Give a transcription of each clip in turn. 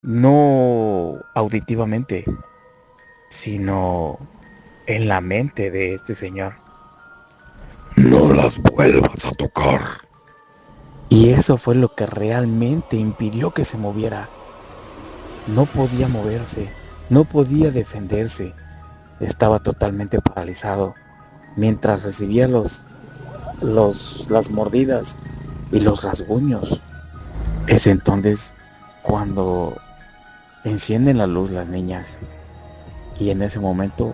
no auditivamente, sino en la mente de este señor. No las vuelvas a tocar. Y eso fue lo que realmente impidió que se moviera. No podía moverse, no podía defenderse. Estaba totalmente paralizado mientras recibía las mordidas y los rasguños. Es entonces cuando encienden la luz las niñas y en ese momento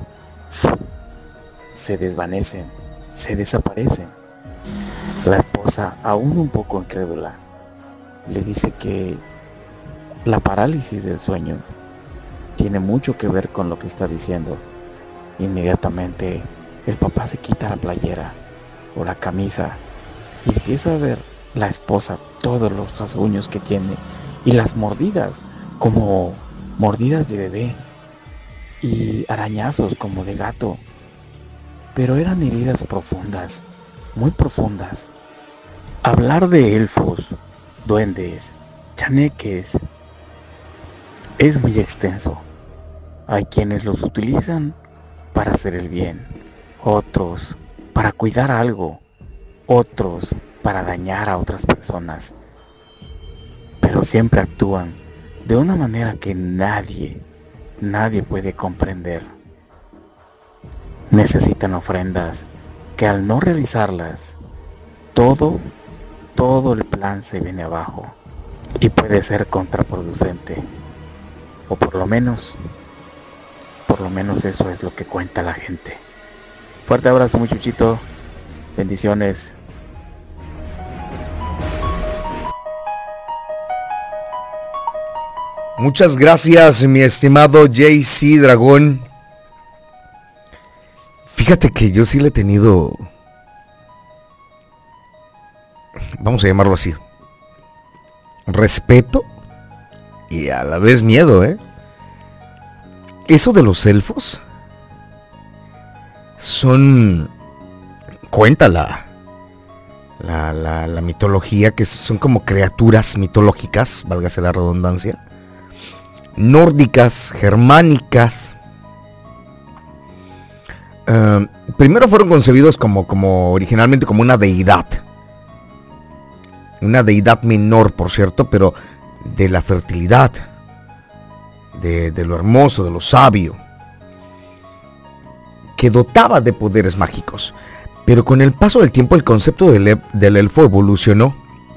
se desvanecen, se desaparecen. La esposa, aún un poco incrédula, le dice que la parálisis del sueño tiene mucho que ver con lo que está diciendo. Inmediatamente el papá se quita la playera o la camisa y empieza a ver la esposa todos los rasguños que tiene y las mordidas como mordidas de bebé y arañazos como de gato, pero eran heridas profundas, muy profundas. Hablar de elfos, duendes, chaneques es muy extenso. Hay quienes los utilizan para hacer el bien, otros para cuidar algo, otros para dañar a otras personas, pero siempre actúan de una manera que nadie puede comprender. Necesitan ofrendas que al no realizarlas, todo el plan se viene abajo y puede ser contraproducente, o por lo menos eso es lo que cuenta la gente. Fuerte abrazo, muchachito. Bendiciones. Muchas gracias, mi estimado JC Dragón. Fíjate que yo sí le he tenido, vamos a llamarlo así, respeto y a la vez miedo, ¿eh? Eso de los elfos son, cuenta la mitología, que son como criaturas mitológicas, válgase la redundancia, nórdicas, germánicas. Primero fueron concebidos como originalmente como una deidad menor, por cierto, pero de la fertilidad, de lo hermoso, de lo sabio, que dotaba de poderes mágicos. Pero con el paso del tiempo el concepto del elfo evolucionó,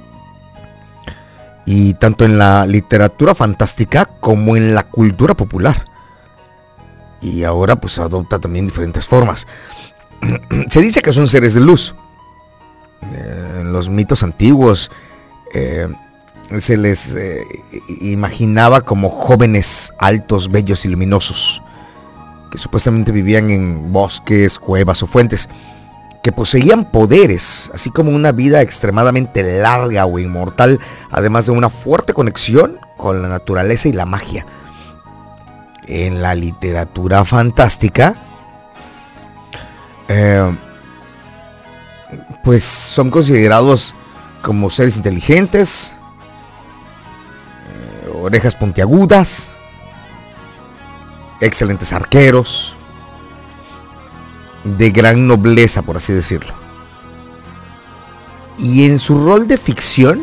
y tanto en la literatura fantástica como en la cultura popular, y ahora pues adopta también diferentes formas. Se dice que son seres de luz. En los mitos antiguos se les imaginaba como jóvenes altos, bellos y luminosos, que supuestamente vivían en bosques, cuevas o fuentes, que poseían poderes, así como una vida extremadamente larga o inmortal, además de una fuerte conexión con la naturaleza y la magia. En la literatura fantástica, pues son considerados como seres inteligentes, orejas puntiagudas, excelentes arqueros, de gran nobleza, por así decirlo. Y en su rol de ficción,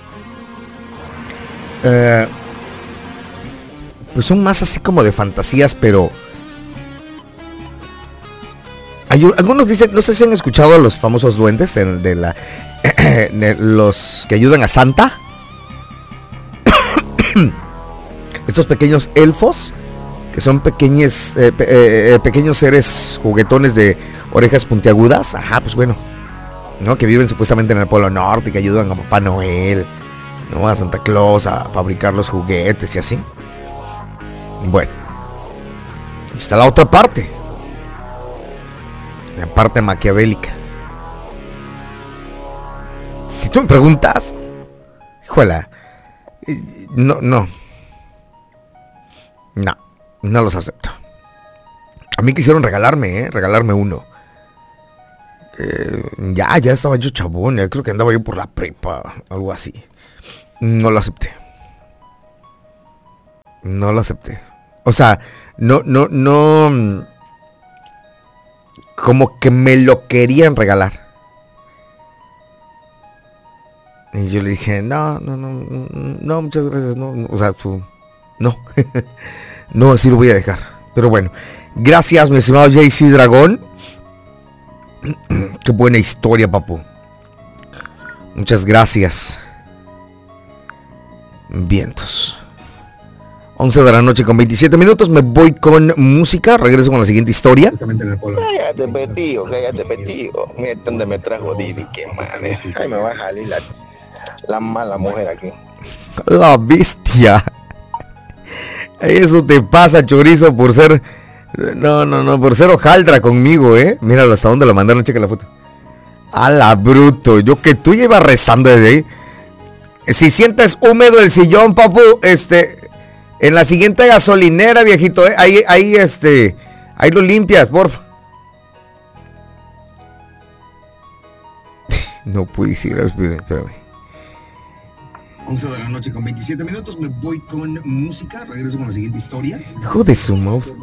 pues son más así como de fantasías, pero algunos dicen, no sé si han escuchado a los famosos duendes de los que ayudan a Santa. Estos pequeños elfos, que son pequeños seres juguetones de orejas puntiagudas. Ajá, pues bueno, ¿no? Que viven supuestamente en el Polo Norte y que ayudan a Papá Noel, ¿no? A Santa Claus a fabricar los juguetes y así. Bueno, está la otra parte, la parte maquiavélica. Si tú me preguntas, híjola, no los acepto. A mí quisieron regalarme uno. Ya estaba yo chabón, creo que andaba yo por la prepa, algo así. No lo acepté. No lo acepté. O sea, no. Como que me lo querían regalar. Y yo le dije, no, muchas gracias, no, o sea, no, no, así lo voy a dejar. Pero bueno, gracias, mi estimado JC Dragón. Qué buena historia, papu. Muchas gracias. Vientos. 11 de la noche con 27 minutos, me voy con música, regreso con la siguiente historia. Cállate, petigo. Mira dónde me trajo Didi, qué madre. Ay, me va a salir la mala mujer aquí. La bestia. Eso te pasa, chorizo, por ser... No, por ser hojaldra conmigo, Míralo, hasta dónde lo mandaron, checa la foto. A la bruto, yo que tú ya ibas rezando desde ahí. Si sientes húmedo el sillón, papu, en la siguiente gasolinera, viejito, ahí lo limpias, porfa. No pude seguir, espérame. 11 de la noche con 27 minutos, me voy con música, regreso con la siguiente historia. Hijo de su mouse.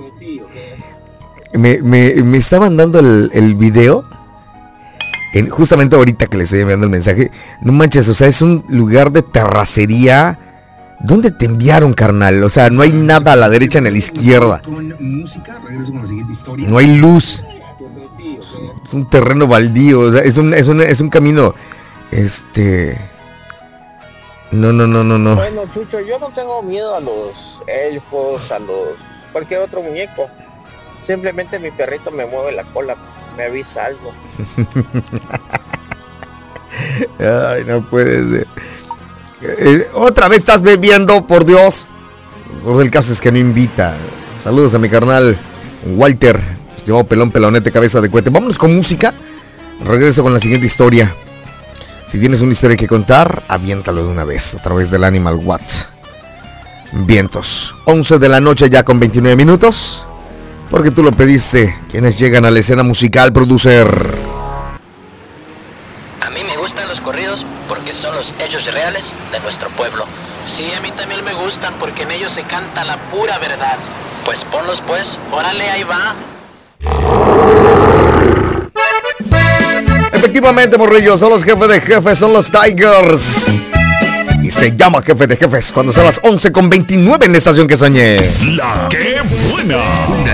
Me está mandando el video, justamente ahorita que le estoy enviando el mensaje. No manches, o sea, es un lugar de terracería. ¿Dónde te enviaron, carnal? O sea, no hay nada a la derecha ni a la izquierda. No hay luz. Es un terreno baldío, o sea, es un camino, No. Bueno, Chucho, yo no tengo miedo a los elfos, cualquier otro muñeco. Simplemente mi perrito me mueve la cola, me avisa algo. Ay, no puede ser. Otra vez estás bebiendo, por Dios. El caso es que no invita. Saludos a mi carnal Walter, estimado pelón, pelonete, cabeza de cohete. Vámonos con música. Regreso con la siguiente historia. Si tienes una historia que contar, aviéntalo de una vez a través del Animal Watt. Vientos. 11 de la noche ya con 29 minutos. Porque tú lo pediste. Quienes llegan a la escena musical, producer. A mí me gustan los corridos porque son los hechos reales de nuestro pueblo. Sí, a mí también me gustan porque en ellos se canta la pura verdad. Pues ponlos pues, órale, ahí va. Efectivamente, morrillos, son los jefes de jefes, son los Tigers. Y se llama Jefe de Jefes cuando son las 11:29 en la estación que soñé. La que buena.